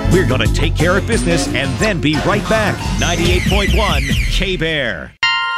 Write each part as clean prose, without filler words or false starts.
We're going to take care of business and then be right back. 98.1 K-Bear.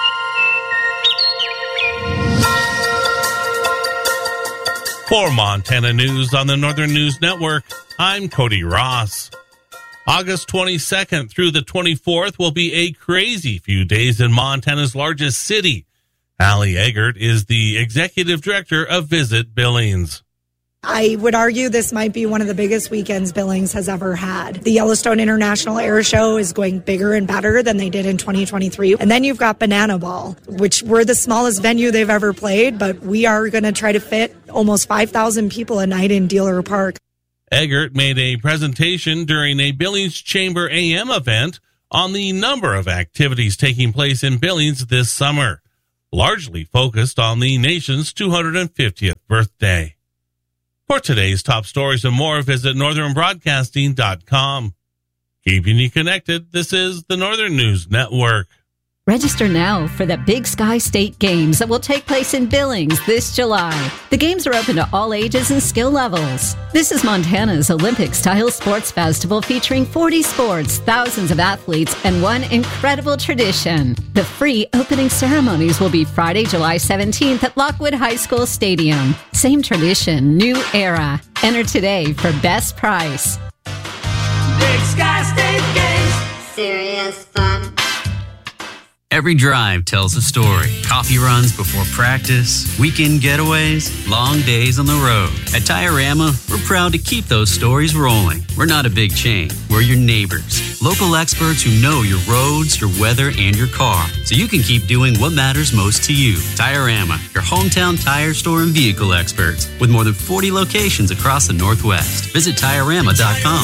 For Montana News on the Northern News Network, I'm Cody Ross. August 22nd through the 24th will be a crazy few days in Montana's largest city. Allie Eggert is the executive director of Visit Billings. I would argue this might be one of the biggest weekends Billings has ever had. The Yellowstone International Air Show is going bigger and better than they did in 2023. And then you've got Banana Ball, which we're the smallest venue they've ever played, but we are going to try to fit almost 5,000 people a night in Dealer Park. Eggert made a presentation during a Billings Chamber AM event on the number of activities taking place in Billings this summer, largely focused on the nation's 250th birthday. For today's top stories and more, visit northernbroadcasting.com. Keeping you connected, this is the Northern News Network. Register now for the Big Sky State Games that will take place in Billings this July. The games are open to all ages and skill levels. This is Montana's Olympic-style sports festival featuring 40 sports, thousands of athletes, and one incredible tradition. The free opening ceremonies will be Friday, July 17th at Lockwood High School Stadium. Same tradition, new era. Enter today for best price. Big Sky State Games. Serious fun. Every drive tells a story. Coffee runs before practice, weekend getaways, long days on the road. At Tiorama, we're proud to keep those stories rolling. We're not a big chain. We're your neighbors. Local experts who know your roads, your weather, and your car, so you can keep doing what matters most to you. Tiorama, your hometown tire store and vehicle experts, with more than 40 locations across the Northwest. Visit Tiorama.com.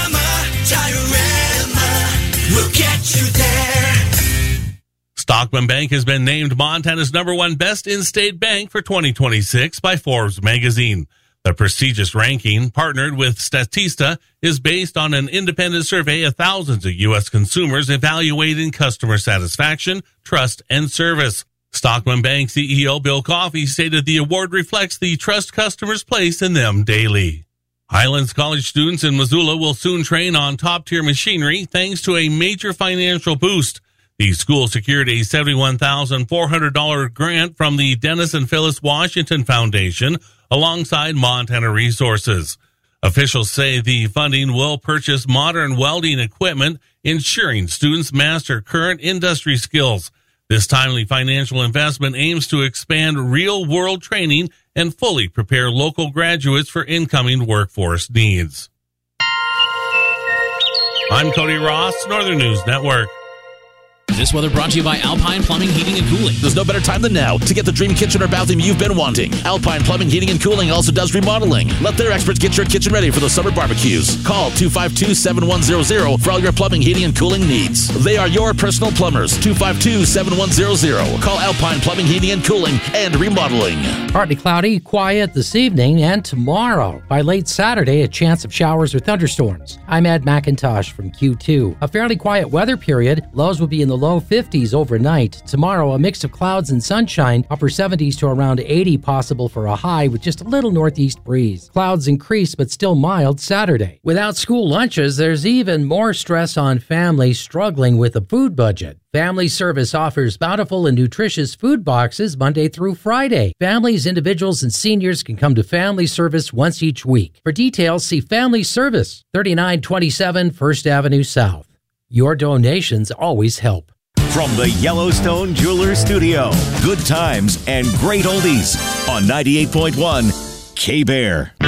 Tiorama, we'll get you there. Stockman Bank has been named Montana's #1 best in-state bank for 2026 by Forbes magazine. The prestigious ranking, partnered with Statista, is based on an independent survey of thousands of U.S. consumers evaluating customer satisfaction, trust, and service. Stockman Bank CEO Bill Coffey stated the award reflects the trust customers place in them daily. Highlands College students in Missoula will soon train on top-tier machinery thanks to a major financial boost. The school secured a $71,400 grant from the Dennis and Phyllis Washington Foundation alongside Montana Resources. Officials say the funding will purchase modern welding equipment, ensuring students master current industry skills. This timely financial investment aims to expand real-world training and fully prepare local graduates for incoming workforce needs. I'm Cody Ross, Northern News Network. This weather brought to you by Alpine Plumbing, Heating, and Cooling. There's no better time than now to get the dream kitchen or bathroom you've been wanting. Alpine Plumbing, Heating, and Cooling also does remodeling. Let their experts get your kitchen ready for the summer barbecues. Call 252-7100 for all your plumbing, heating, and cooling needs. They are your personal plumbers. 252-7100. Call Alpine Plumbing, Heating, and Cooling and Remodeling. Partly cloudy, quiet this evening and tomorrow. By late Saturday, a chance of showers or thunderstorms. I'm Ed McIntosh from Q2. A fairly quiet weather period. Lows will be in the low 50s overnight. Tomorrow, a mix of clouds and sunshine, upper 70s to around 80 possible for a high with just a little northeast breeze. Clouds increase but still mild Saturday. Without school lunches, there's even more stress on families struggling with a food budget. Family Service offers bountiful and nutritious food boxes Monday through Friday. Families, individuals, and seniors can come to Family Service once each week. For details, see Family Service, 3927 First Avenue South. Your donations always help. From the Yellowstone Jewelers Studio, good times and great oldies on 98.1 K-Bear.